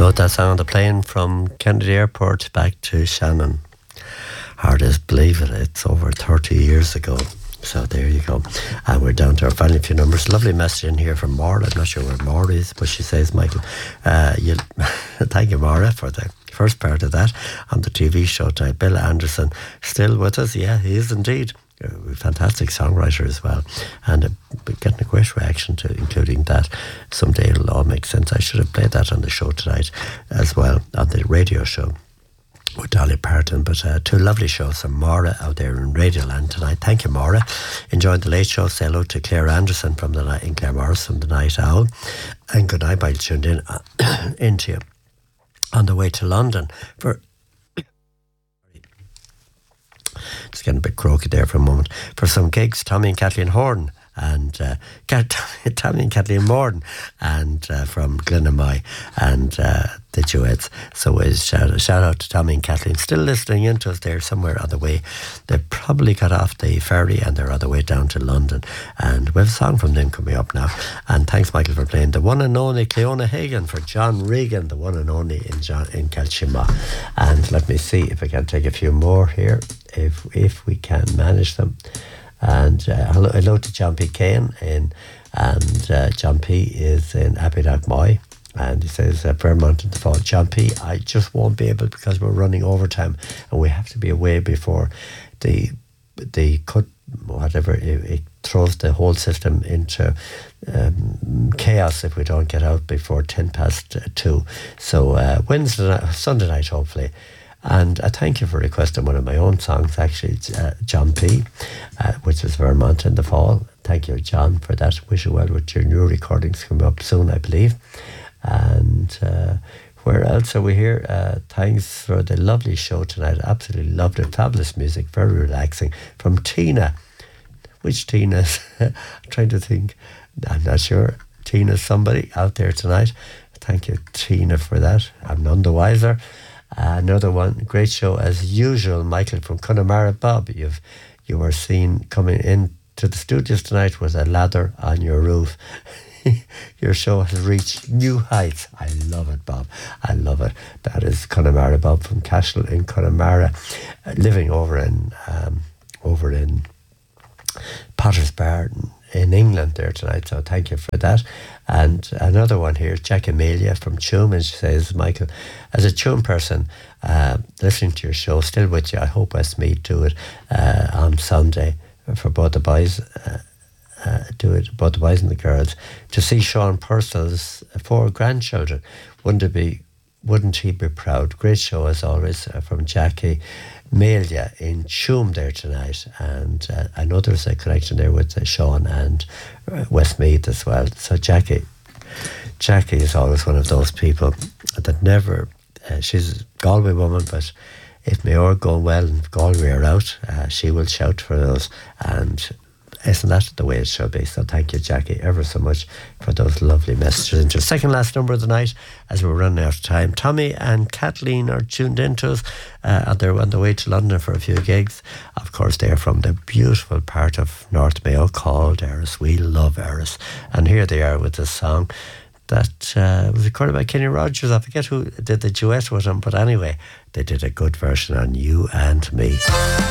Wrote that song on the plane from Kennedy Airport back to Shannon. Hard as believe it, it's over 30 years ago. So there you go. And we're down to our final few numbers. Lovely message in here from Maura. I'm not sure where Maura is, but she says, Michael, thank you, Maura, for the first part of that on the TV show tonight. Bill Anderson still with us. Yeah, he is indeed. A fantastic songwriter as well, and getting a great reaction to including that. Someday it'll all make sense. I should have played that on the show tonight as well, on the radio show with Dolly Parton. But two lovely shows from Maura out there in Radioland tonight. Thank you, Maura. Enjoyed the late show. Say hello to Claire Anderson from the night, in Claire Morris from the Night Owl, and good night. I tuned in into you on the way to London for. Just getting a bit croaky there for a moment. For some gigs, Tommy and Kathleen Horn and Tommy and Kathleen Morden and from Glenamai and the duets. So a shout out to Tommy and Kathleen, still listening into us there somewhere on the way. They probably got off the ferry and they're on the way down to London, and we have a song from them coming up now. And thanks, Michael, for playing the one and only Cleona Hagan for John Regan, the one and only in Kelshima. And let me see if I can take a few more here, if we can manage them. And hello to John P. Kane and John P. is in Abidat Moy, and he says Fairmont in the fall. John P., I just won't be able, because we're running overtime and we have to be away before the cut, whatever, it throws the whole system into chaos if we don't get out before 2:10. So Sunday night hopefully. And I thank you for requesting one of my own songs, actually, John P., which was Vermont in the Fall. Thank you, John, for that. Wish you well with your new recordings coming up soon, I believe. And where else are we here? Thanks for the lovely show tonight. Absolutely loved it. Fabulous music, very relaxing. From Tina. Which Tina? I'm trying to think. I'm not sure. Tina's somebody out there tonight. Thank you, Tina, for that. I'm none the wiser. Another one, great show as usual, Michael from Connemara. Bob, you were seen coming in to the studios tonight with a ladder on your roof. Your show has reached new heights. I love it, Bob. I love it. That is Connemara Bob from Cashel in Connemara, living over in Potter's Bar in England there tonight, so thank you for that. And another one here, Jack Amelia from Tuam, and she says, Michael, as a Tuam person, listening to your show, still with you. I hope Westmeath do it on Sunday for both the boys, both the boys and the girls, to see Sean Purcell's 4 grandchildren. Wouldn't he be proud? Great show as always from Jackie Melia in Tuam there tonight, and I know there's a connection there with Sean and Westmeath as well. So Jackie is always one of those people that never, she's a Galway woman, but if Mayor going well and Galway are out, she will shout for those, and isn't that the way it should be? So thank you, Jackie, ever so much for those lovely messages. Into the second last number of the night, as we're running out of time. Tommy and Kathleen are tuned into us, and they're on the way to London for a few gigs. Of course, they're from the beautiful part of North Mayo called Erris. We love Erris. And here they are with this song that was recorded by Kenny Rogers. I forget who did the duet with him, but anyway, they did a good version on You and Me.